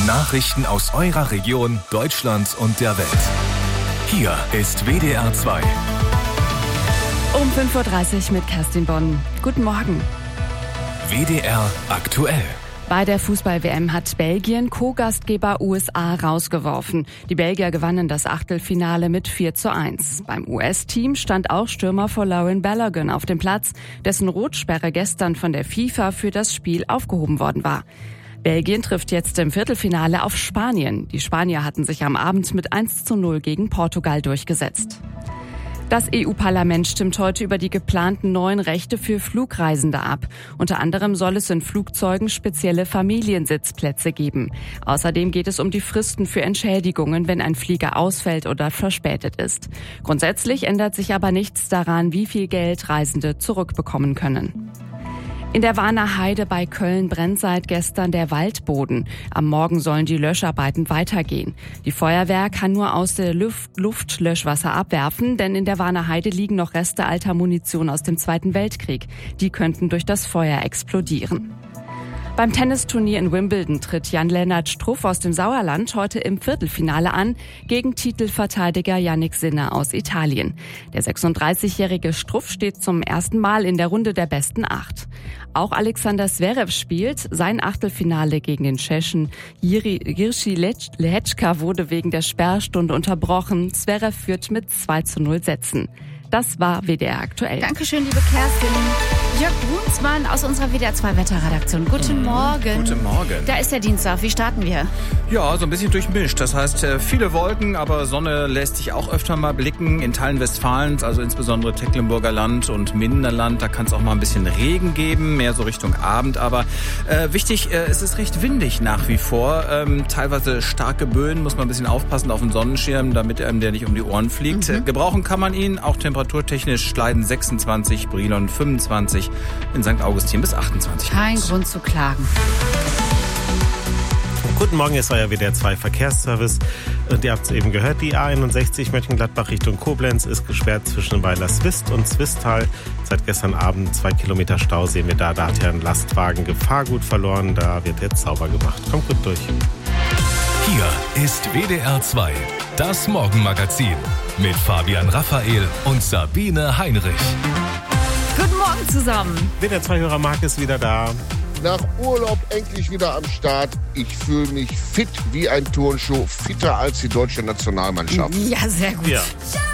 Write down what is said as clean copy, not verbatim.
Nachrichten aus eurer Region, Deutschland und der Welt. Hier ist WDR 2. Um 5.30 Uhr mit Kerstin Bonn. Guten Morgen. WDR aktuell. Bei der Fußball-WM hat Belgien Co-Gastgeber USA rausgeworfen. Die Belgier gewannen das Achtelfinale mit 4:1. Beim US-Team stand auch Stürmer Folarin Balogun auf dem Platz, dessen Rotsperre gestern von der FIFA für das Spiel aufgehoben worden war. Belgien trifft jetzt im Viertelfinale auf Spanien. Die Spanier hatten sich am Abend mit 1:0 gegen Portugal durchgesetzt. Das EU-Parlament stimmt heute über die geplanten neuen Rechte für Flugreisende ab. Unter anderem soll es in Flugzeugen spezielle Familiensitzplätze geben. Außerdem geht es um die Fristen für Entschädigungen, wenn ein Flieger ausfällt oder verspätet ist. Grundsätzlich ändert sich aber nichts daran, wie viel Geld Reisende zurückbekommen können. In der Warner Heide bei Köln brennt seit gestern der Waldboden. Am Morgen sollen die Löscharbeiten weitergehen. Die Feuerwehr kann nur aus der Luft Löschwasser abwerfen, denn in der Warner Heide liegen noch Reste alter Munition aus dem Zweiten Weltkrieg. Die könnten durch das Feuer explodieren. Beim Tennisturnier in Wimbledon tritt Jan-Lennart Struff aus dem Sauerland heute im Viertelfinale an gegen Titelverteidiger Jannik Sinner aus Italien. Der 36-jährige Struff steht zum ersten Mal in der Runde der besten 8. Auch Alexander Zverev spielt. Sein Achtelfinale gegen den Tschechen Jiří Lehečka wurde wegen der Sperrstunde unterbrochen. Zverev führt mit 2:0 Sätzen. Das war WDR aktuell. Dankeschön, liebe Kerstin. Jörg Brunsmann aus unserer WDR 2 Wetterredaktion. Guten Morgen. Guten Morgen. Da ist der Dienstag. Wie starten wir? Ja, so ein bisschen durchmischt. Das heißt, viele Wolken, aber Sonne lässt sich auch öfter mal blicken. In Teilen Westfalens, also insbesondere Tecklenburger Land und Minderland, da kann es auch mal ein bisschen Regen geben, mehr so Richtung Abend. Aber wichtig, es ist recht windig nach wie vor. Teilweise starke Böen, muss man ein bisschen aufpassen auf den Sonnenschirm, damit der nicht um die Ohren fliegt. Gebrauchen kann man ihn, auch temperaturtechnisch Schleiden 26, Brilon 25, in St. Augustin bis 28. Kein Grund zu klagen. Guten Morgen, es war ja WDR 2 Verkehrsservice. Und ihr habt es eben gehört, die A61 Mönchengladbach Richtung Koblenz ist gesperrt zwischen Weiler-Swist und Zwistal. Seit gestern Abend 2 Kilometer Stau sehen wir da. Da hat ja ein Lastwagen Gefahrgut verloren. Da wird jetzt sauber gemacht. Kommt gut durch. Hier ist WDR 2, das Morgenmagazin mit Fabian Raphael und Sabine Heinrich. Guten Morgen zusammen. WDR 2-Hörer Marc ist wieder da. Nach Urlaub endlich wieder am Start. Ich fühle mich fit wie ein Turnschuh, fitter als die deutsche Nationalmannschaft. Ja, sehr gut. Ja.